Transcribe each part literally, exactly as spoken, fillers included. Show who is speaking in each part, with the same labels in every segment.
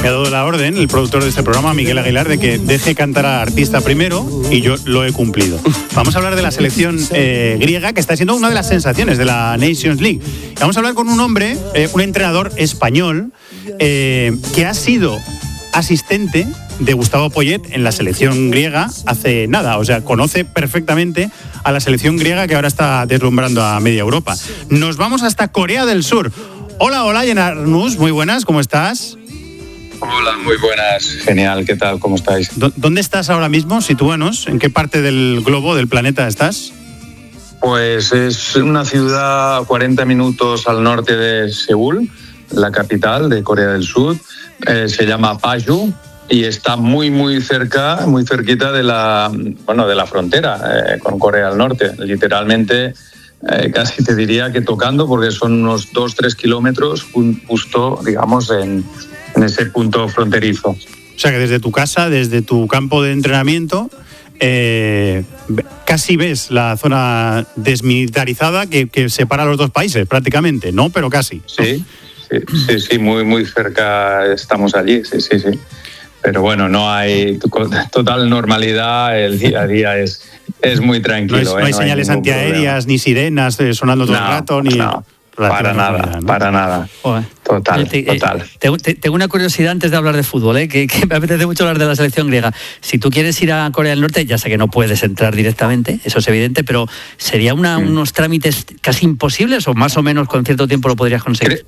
Speaker 1: Me ha dado la orden, el productor de este programa, Miguel Aguilar, de que deje cantar al artista primero y yo lo he cumplido. Vamos a hablar de la selección eh, griega, que está siendo una de las sensaciones de la Nations League. Vamos a hablar con un hombre, eh, un entrenador español, eh, que ha sido asistente de Gustavo Poyet en la selección griega hace nada, o sea, conoce perfectamente a la selección griega que ahora está deslumbrando a media Europa. Nos vamos hasta Corea del Sur. Hola, hola, Yenarnus, muy buenas, ¿cómo estás?
Speaker 2: Hola, muy buenas. Genial, ¿qué tal? ¿Cómo estáis?
Speaker 1: ¿Dónde estás ahora mismo? Sitúanos. ¿En qué parte del globo, del planeta estás?
Speaker 2: Pues es una ciudad a cuarenta minutos al norte de Seúl, la capital de Corea del Sur. Eh, se llama Paju y está muy, muy cerca, muy cerquita de la, bueno, de la frontera eh, con Corea del Norte. Literalmente, eh, casi te diría que tocando, porque son unos dos, tres kilómetros justo, digamos, en... en ese punto fronterizo.
Speaker 1: O sea que desde tu casa, desde tu campo de entrenamiento, eh, casi ves la zona desmilitarizada que, que separa los dos países, prácticamente, ¿no? Pero casi.
Speaker 2: Sí, sí, sí, sí, muy, muy cerca estamos allí, sí, sí, sí. Pero bueno, no hay total normalidad, el día a día es, es muy tranquilo.
Speaker 1: No, es, no hay
Speaker 2: ¿eh? no
Speaker 1: señales
Speaker 2: hay
Speaker 1: antiaéreas,
Speaker 2: problema.
Speaker 1: Ni sirenas eh, sonando todo
Speaker 2: no,
Speaker 1: el rato, ni...
Speaker 2: No. Para nada, ¿no? para nada. Joder. Total,
Speaker 3: te,
Speaker 2: total.
Speaker 3: Te, te, tengo una curiosidad antes de hablar de fútbol, ¿eh? que, que me apetece mucho hablar de la selección griega. Si tú quieres ir a Corea del Norte, ya sé que no puedes entrar directamente, eso es evidente, pero ¿sería una, mm. unos trámites casi imposibles o más o menos con cierto tiempo lo podrías conseguir?
Speaker 2: Cre-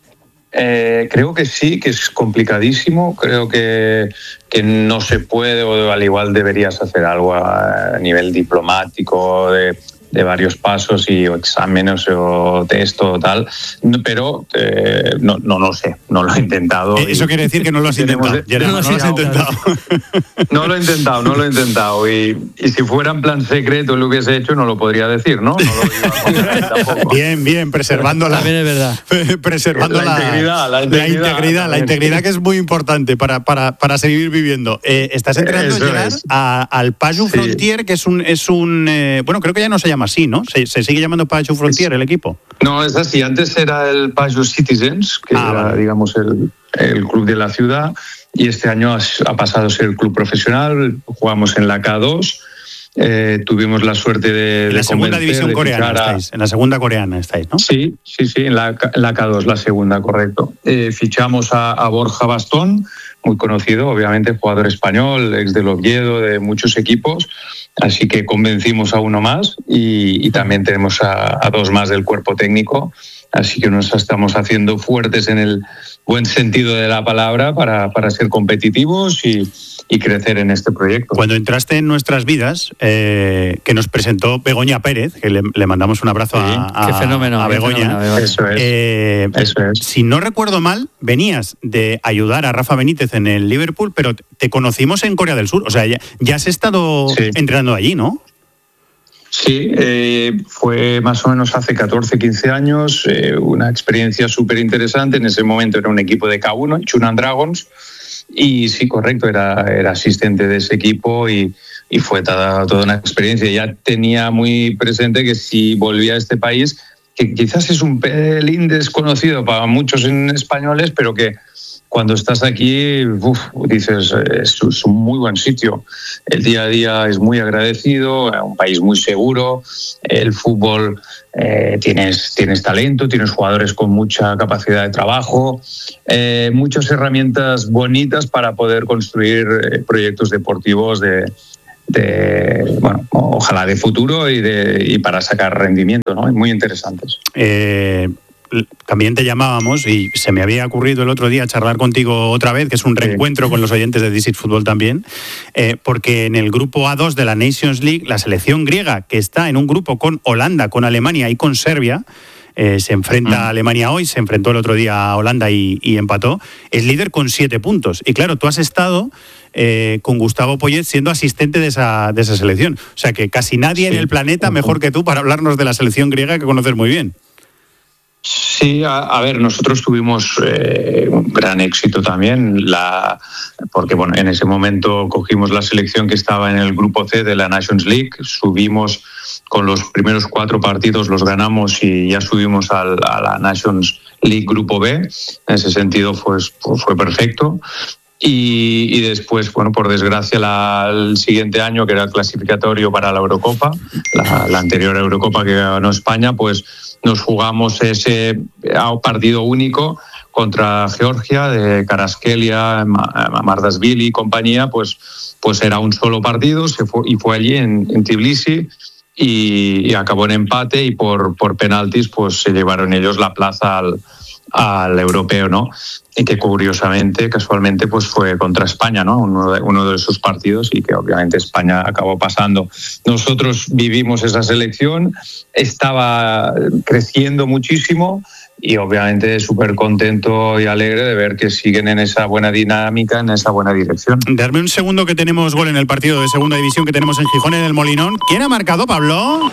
Speaker 2: eh, creo que sí, que es complicadísimo. Creo que, que no se puede, o al igual deberías hacer algo a nivel diplomático, de... de varios pasos y o exámenes o texto o tal, pero eh, no, no lo sé, no lo he intentado.
Speaker 1: Eso quiere decir que no lo has intentado.
Speaker 2: De,
Speaker 1: no, no, no lo has intentado.
Speaker 2: No lo he intentado, no lo he intentado. Y, y si fuera en plan secreto lo hubiese hecho, no lo podría decir, ¿no? no lo iba a tampoco.
Speaker 1: Bien, bien, preservando la,
Speaker 3: también es verdad.
Speaker 1: preservando
Speaker 2: la, la, integridad, la, integridad,
Speaker 1: la integridad, la integridad que es muy importante para, para, para seguir viviendo. Eh, estás entrenando, Gerard, a, al Paju sí. Frontier, que es un, es un eh, bueno, creo que ya no se llama así, ¿no? Se, se sigue llamando Paju Frontier el equipo.
Speaker 2: No, es así. Antes era el Paju Citizens, que ah, era, vale. digamos, el, el club de la ciudad, y este año ha, ha pasado a ser el club profesional. Jugamos en la K dos. Eh, tuvimos la suerte de...
Speaker 1: En la
Speaker 2: de
Speaker 1: segunda división coreana a... estáis. En la segunda coreana estáis, ¿no?
Speaker 2: Sí, sí, sí, en la, en la K dos, la segunda, correcto. Eh, fichamos a, a Borja Bastón, muy conocido, obviamente, jugador español, ex del Oviedo, de muchos equipos. Así que convencimos a uno más y, y también tenemos a, a dos más del cuerpo técnico. Así que nos estamos haciendo fuertes en el buen sentido de la palabra para, para ser competitivos y, y crecer en este proyecto.
Speaker 1: Cuando entraste en nuestras vidas, eh, que nos presentó Begoña Pérez, que le, le mandamos un abrazo sí, a,
Speaker 3: qué fenómeno,
Speaker 1: a Begoña.
Speaker 3: Qué fenómeno,
Speaker 2: eso es,
Speaker 1: eh,
Speaker 2: eso es.
Speaker 1: Si no recuerdo mal, venías de ayudar a Rafa Benítez en el Liverpool, pero te conocimos en Corea del Sur. O sea, ya, ya has estado sí. entrenando allí, ¿no?
Speaker 2: Sí, eh, fue más o menos hace catorce, quince años, eh, una experiencia súper interesante. En ese momento era un equipo de K uno, Chunan Dragons, y sí, correcto, era, era asistente de ese equipo y, y fue toda, toda una experiencia. Ya tenía muy presente que si volvía a este país, que quizás es un pelín desconocido para muchos en españoles, pero que cuando estás aquí, uf, dices, es, es un muy buen sitio. El día a día es muy agradecido, un país muy seguro, el fútbol, eh, tienes, tienes talento, tienes jugadores con mucha capacidad de trabajo, eh, muchas herramientas bonitas para poder construir eh, proyectos deportivos de, de, bueno, ojalá de futuro y, de, y para sacar rendimiento, ¿no? Muy interesantes.
Speaker 1: Eh... También te llamábamos y se me había ocurrido el otro día charlar contigo otra vez, que es un reencuentro sí. con los oyentes de This is Football también, eh, porque en el grupo A dos de la Nations League, la selección griega, que está en un grupo con Holanda, con Alemania y con Serbia, eh, se enfrenta mm. a Alemania hoy, se enfrentó el otro día a Holanda y, y empató, es líder con siete puntos. Y claro, tú has estado eh, con Gustavo Poyet siendo asistente de esa, de esa selección. O sea que casi nadie sí. en el planeta mejor que tú para hablarnos de la selección griega, que conoces muy bien.
Speaker 2: Sí, a, a ver, nosotros tuvimos eh, un gran éxito también, la, porque bueno, en ese momento cogimos la selección que estaba en el grupo C de la Nations League, subimos con los primeros cuatro partidos, los ganamos y ya subimos al, a la Nations League Grupo B. En ese sentido pues, pues fue perfecto. Y, y después, bueno, por desgracia, la, el siguiente año, que era el clasificatorio para la Eurocopa, la, la anterior Eurocopa que ganó España, pues nos jugamos ese partido único contra Georgia, de Karaskelia, Mardashvili y compañía, pues, pues era un solo partido, se fue, y fue allí en, en Tbilisi, y, y acabó en empate, y por, por penaltis pues se llevaron ellos la plaza al, al europeo, ¿no? Y que curiosamente, casualmente, pues fue contra España, ¿no? Uno de, uno de esos partidos, y que obviamente España acabó pasando. Nosotros vivimos esa selección, estaba creciendo muchísimo, y obviamente súper contento y alegre de ver que siguen en esa buena dinámica, en esa buena dirección.
Speaker 1: Darme un segundo, que tenemos gol en el partido de segunda división que tenemos en Gijón, en el Molinón. ¿Quién ha marcado, Pablo?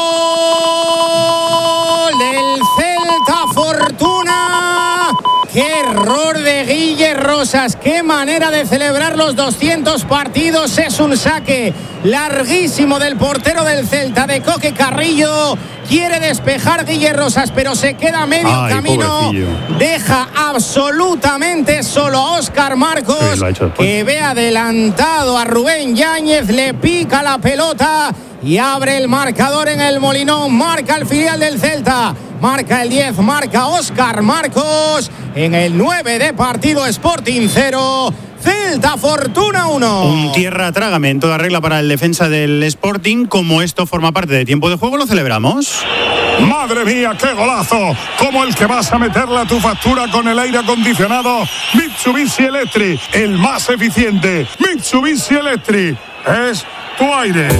Speaker 4: ¡Gol del Celta Fortuna! ¡Qué error de Guille Rosas! ¡Qué manera de celebrar los doscientos partidos! Es un saque larguísimo del portero del Celta, de Coque Carrillo. Quiere despejar Guille Rosas, pero se queda a medio Ay, camino. Pobrecillo. Deja absolutamente solo a Óscar Marcos, sí, que ve adelantado a Rubén Yáñez, le pica la pelota y abre el marcador en el Molinón. Marca el filial del Celta, marca el diez, marca Óscar Marcos. En el nueve de partido, Sporting cero, Celta Fortuna uno.
Speaker 1: Un tierra trágame en toda regla para el defensa del Sporting. Como esto forma parte de tiempo de juego, lo celebramos.
Speaker 5: ¡Madre mía, qué golazo! Como el que vas a meterle a tu factura con el aire acondicionado Mitsubishi Electric, el más eficiente. Mitsubishi Electric es tu aire.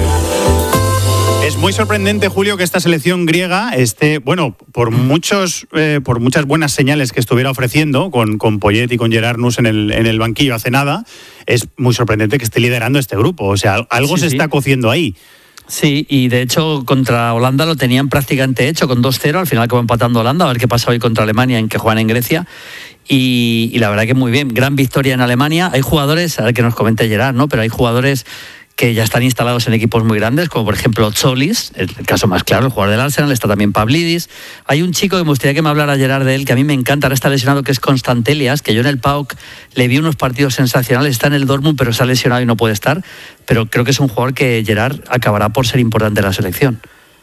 Speaker 1: Es muy sorprendente, Julio, que esta selección griega esté, bueno, por muchos, eh, por muchas buenas señales que estuviera ofreciendo, con, con Poyet y con Gerard Nus en el, en el banquillo hace nada, es muy sorprendente que esté liderando este grupo. O sea, algo sí, se sí. está cociendo ahí.
Speaker 3: Sí, y de hecho contra Holanda lo tenían prácticamente hecho con dos cero, al final acabó empatando Holanda, a ver qué pasa hoy contra Alemania, en que juegan en Grecia, y, y la verdad que muy bien, gran victoria en Alemania. Hay jugadores, a ver que nos comente Gerard, ¿no? Pero hay jugadores que ya están instalados en equipos muy grandes, como por ejemplo Tzolis, el caso más claro, el jugador del Arsenal, está también Pavlidis. Hay un chico que me gustaría que me hablara Gerard de él, que a mí me encanta, ahora está lesionado, que es Constantelias, que yo en el P A O K le vi unos partidos sensacionales, está en el Dortmund, pero se ha lesionado y no puede estar, pero creo que es un jugador que Gerard acabará por ser importante en la selección.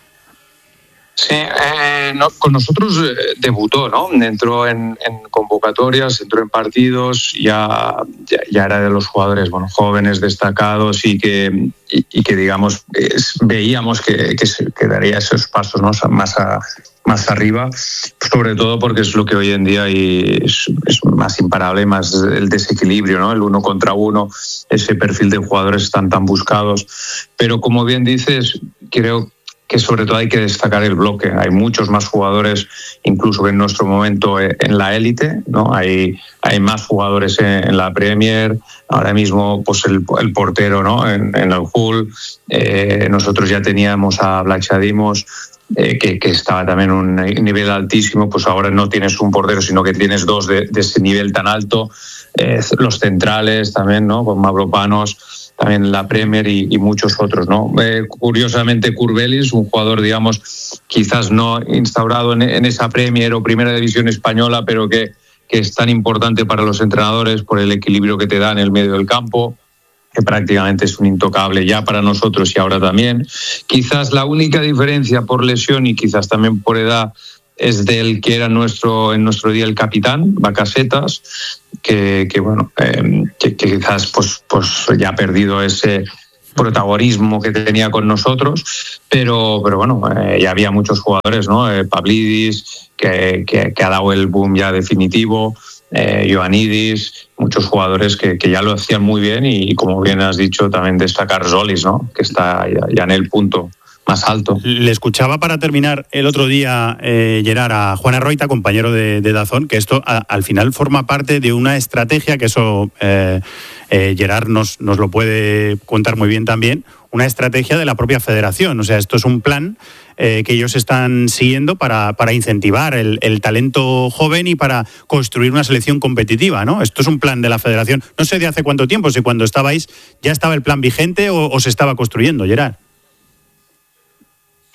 Speaker 2: Sí, eh, no, con nosotros eh, debutó, ¿no? Entró en, en convocatorias, entró en partidos, ya, ya, ya era de los jugadores, bueno, jóvenes, destacados, y que, y, y que digamos, es, veíamos que, que, se, que daría esos pasos, ¿no? Más, a, más arriba, sobre todo porque es lo que hoy en día es, es más imparable, más el desequilibrio, ¿no? El uno contra uno, ese perfil de jugadores están tan buscados. Pero como bien dices, creo que sobre todo hay que destacar el bloque. Hay muchos más jugadores, incluso que en nuestro momento en la élite, ¿no? Hay, hay más jugadores en, en la Premier. Ahora mismo, pues el, el portero, ¿no? En, en el Hull. Eh, nosotros ya teníamos a Vlachodimos, eh, que, que estaba también en un nivel altísimo. Pues ahora no tienes un portero, sino que tienes dos de, de ese nivel tan alto. Eh, los centrales también, ¿no? Con Mavropanos, también la Premier, y, y muchos otros, ¿no? Eh, curiosamente, Kurbelis, un jugador, digamos, quizás no instaurado en, en esa Premier o Primera División española, pero que, que es tan importante para los entrenadores por el equilibrio que te da en el medio del campo, que prácticamente es un intocable ya para nosotros y ahora también. Quizás la única diferencia por lesión y quizás también por edad es del que era nuestro en nuestro día el capitán, Bacasetas, que, que bueno, eh, que, que quizás pues, pues ya ha perdido ese protagonismo que tenía con nosotros, pero, pero bueno, eh, ya había muchos jugadores, ¿no? Eh, Pavlidis, que, que, que ha dado el boom ya definitivo, eh, Ioannidis, muchos jugadores que, que ya lo hacían muy bien, y como bien has dicho, también destacar Zolis, ¿no? Que está ya, ya en el punto más alto.
Speaker 1: Le escuchaba para terminar el otro día, eh, Gerard, a Juan Arroita, compañero de, de Dazón, que esto a, al final forma parte de una estrategia, que eso eh, eh, Gerard nos, nos lo puede contar muy bien también, una estrategia de la propia federación. O sea, esto es un plan eh, que ellos están siguiendo para, para incentivar el, el talento joven y para construir una selección competitiva, ¿no? Esto es un plan de la federación. No sé de hace cuánto tiempo, si cuando estabais ya estaba el plan vigente o, o se estaba construyendo, Gerard.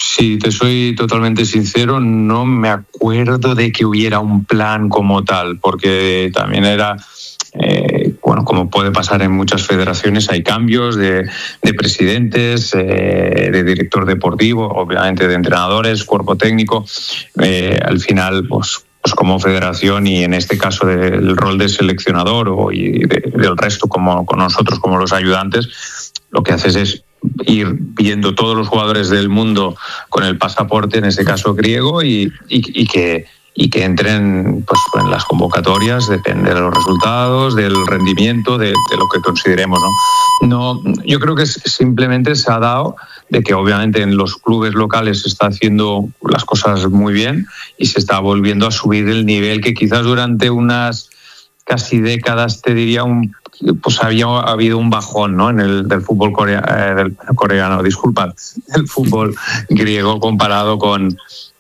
Speaker 2: Si te soy totalmente sincero, no me acuerdo de que hubiera un plan como tal, porque también era, eh, bueno, como puede pasar en muchas federaciones, hay cambios de, de presidentes, eh, de director deportivo, obviamente de entrenadores, cuerpo técnico. Eh, al final, pues, pues como federación y en este caso del rol de seleccionador o y de, del resto como con nosotros como los ayudantes, lo que haces es ir viendo todos los jugadores del mundo con el pasaporte, en este caso griego, y, y, y que y que entren pues en las convocatorias, depende de los resultados, del rendimiento, de, de lo que consideremos, ¿no? No, yo creo que simplemente se ha dado de que obviamente en los clubes locales se está haciendo las cosas muy bien y se está volviendo a subir el nivel que quizás durante unas casi décadas, te diría, un pues había habido un bajón, ¿no? En el del fútbol corea, eh, del coreano, disculpad, el fútbol griego comparado con,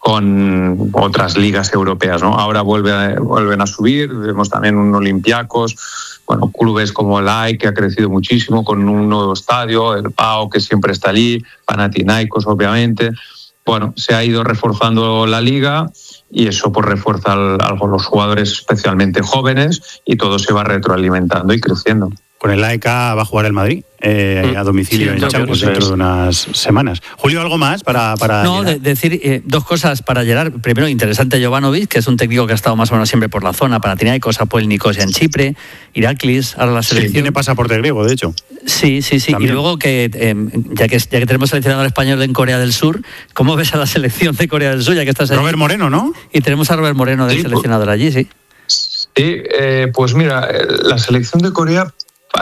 Speaker 2: con otras ligas europeas, ¿no? Ahora vuelve, vuelven a subir, vemos también un Olympiacos, bueno, clubes como el A E K, que ha crecido muchísimo con un nuevo estadio, el P A O, que siempre está allí, Panathinaikos, obviamente. Bueno, se ha ido reforzando la liga y eso pues refuerza a los jugadores especialmente jóvenes y todo se va retroalimentando y creciendo.
Speaker 1: Con el A E K va a jugar el Madrid eh, a domicilio sí, en Champions dentro de unas semanas. Julio, ¿algo más para, para
Speaker 3: No, de, decir eh, dos cosas para Gerard. Primero, interesante Jovanovic, que es un técnico que ha estado más o menos siempre por la zona, Panathinaikos, Apoel Nicosia en Chipre, Iraklis, ahora la selección.
Speaker 1: Sí, tiene pasaporte griego, de hecho.
Speaker 3: Sí, sí, sí. También. Y luego que, eh, ya que ya que tenemos seleccionador español en Corea del Sur, ¿cómo ves a la selección de Corea del Sur, ya que estás ahí?
Speaker 1: Robert Moreno, ¿no?
Speaker 3: Y tenemos a Robert Moreno de sí, seleccionador pues, allí, sí.
Speaker 2: Sí, eh, pues mira, la selección de Corea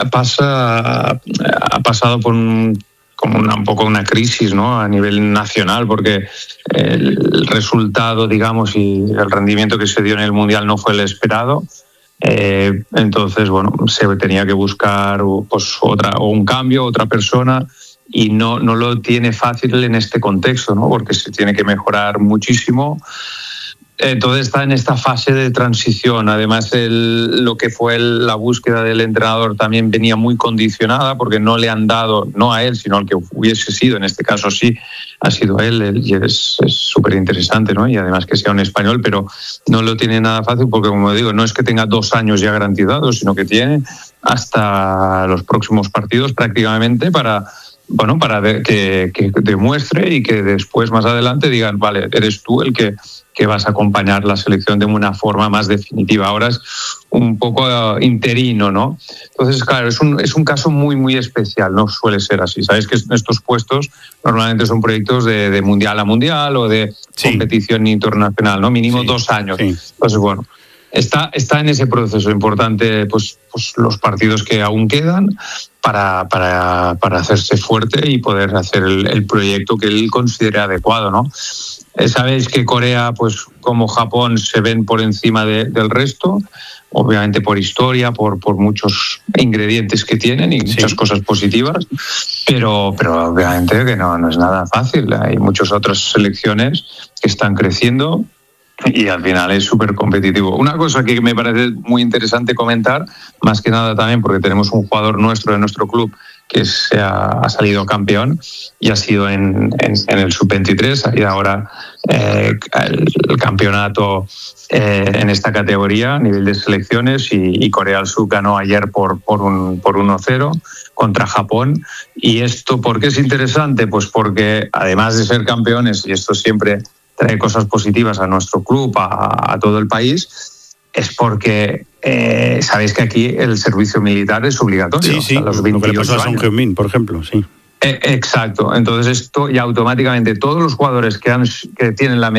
Speaker 2: pasa ha pasado por un, como una, un poco una crisis, ¿no? A nivel nacional, porque el resultado, digamos, y el rendimiento que se dio en el Mundial no fue el esperado. Eh, entonces, bueno, se tenía que buscar pues otra o un cambio, otra persona, y no, no lo tiene fácil en este contexto, ¿no? Porque se tiene que mejorar muchísimo. Entonces está en esta fase de transición. Además, el, lo que fue el, la búsqueda del entrenador también venía muy condicionada porque no le han dado, no a él, sino al que hubiese sido, en este caso sí, ha sido él, él y es súper interesante, ¿no? Y además que sea un español, pero no lo tiene nada fácil porque, como digo, no es que tenga dos años ya garantizados, sino que tiene hasta los próximos partidos prácticamente para... Bueno, para que, que demuestre y que después, más adelante, digan, vale, eres tú el que, que vas a acompañar la selección de una forma más definitiva. Ahora es un poco uh, interino, ¿no? Entonces, claro, es un, es un caso muy, muy especial, no suele ser así. Sabéis que estos puestos normalmente son proyectos de, de mundial a mundial o de sí. competición internacional, ¿no? Mínimo sí. dos años. Sí. Entonces, bueno, está, está en ese proceso importante, pues, pues los partidos que aún quedan, Para, para, para hacerse fuerte y poder hacer el, el proyecto que él considere adecuado, ¿no? Eh, sabéis que Corea, pues como Japón, se ven por encima de, del resto, obviamente por historia, por, por muchos ingredientes que tienen y sí. muchas cosas positivas, pero, pero obviamente que no, no es nada fácil. Hay muchas otras selecciones que están creciendo y al final es súper competitivo. Una cosa que me parece muy interesante comentar, más que nada también porque tenemos un jugador nuestro de nuestro club que se ha, ha salido campeón y ha sido en, en, en el sub veintitrés, ha ido ahora eh, el, el campeonato eh, en esta categoría a nivel de selecciones y, y Corea del Sur ganó ayer por, por, un, por uno cero contra Japón. Y esto, ¿por qué es interesante? Pues porque además de ser campeones, y esto siempre trae cosas positivas a nuestro club, a, a todo el país, es porque eh, sabéis que aquí el servicio militar es obligatorio.
Speaker 1: Sí, sí,
Speaker 2: hasta los
Speaker 1: lo que le pasó a Son Heung-min, por ejemplo, sí.
Speaker 2: Eh, exacto, entonces esto y automáticamente todos los jugadores que, han, que tienen la